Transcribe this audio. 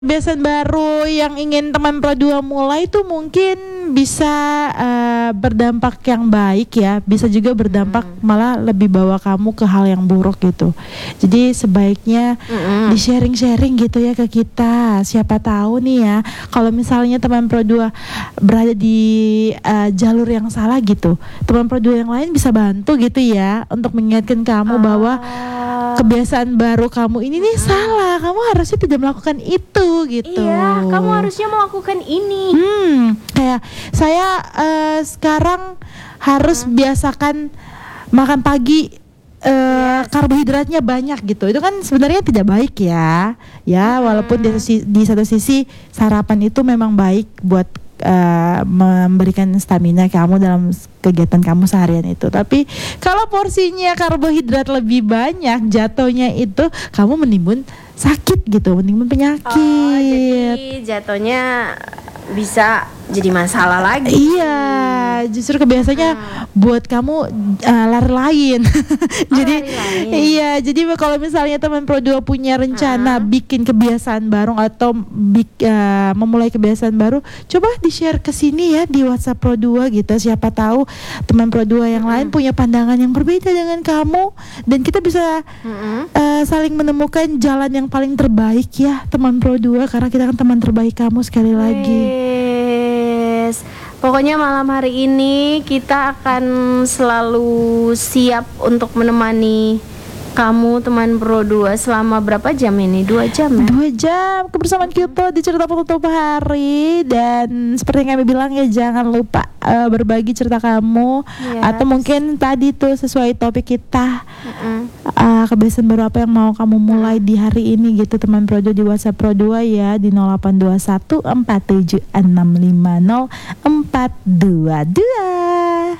Kebiasaan baru yang ingin teman Pro 2 mulai itu mungkin bisa berdampak yang baik ya, bisa juga berdampak malah lebih bawa kamu ke hal yang buruk gitu. Jadi sebaiknya di sharing-sharing gitu ya ke kita. Siapa tahu nih ya, kalau misalnya teman Pro 2 berada di jalur yang salah gitu, teman Pro 2 yang lain bisa bantu gitu ya untuk mengingatkan kamu bahwa kebiasaan baru kamu ini nih salah, kamu harusnya tidak melakukan itu gitu. Iya, kamu harusnya melakukan ini. Kayak saya sekarang harus biasakan makan pagi karbohidratnya banyak gitu. Itu kan sebenarnya tidak baik ya. Ya, walaupun di satu sisi sarapan itu memang baik buat memberikan stamina kamu dalam kegiatan kamu seharian itu. Tapi kalau porsinya karbohidrat lebih banyak, jatuhnya itu kamu menimbun sakit gitu, menimbun penyakit. Jadi jatuhnya bisa jadi masalah lagi. Iya, justru kebiasaannya buat kamu lari lain. Jadi lari lain. iya, jadi kalau misalnya teman Pro 2 punya rencana bikin kebiasaan baru atau memulai kebiasaan baru, coba di-share ke sini ya di WhatsApp Pro 2 gitu. Siapa tahu teman Pro 2 yang lain punya pandangan yang berbeda dengan kamu dan kita bisa saling menemukan jalan yang paling terbaik ya teman Pro 2, karena kita kan teman terbaik kamu sekali lagi. Yes. Pokoknya malam hari ini kita akan selalu siap untuk menemani kamu teman Pro 2 selama berapa jam ini? 2 jam ya? 2 jam kebersamaan kita di Cerita Penutup Hari. Dan seperti yang kami bilang ya, jangan lupa berbagi cerita kamu. Atau mungkin tadi tuh sesuai topik kita, kebiasaan baru apa yang mau kamu mulai di hari ini gitu teman Pro 2 di WhatsApp Pro 2 ya, di 0821 47650 422.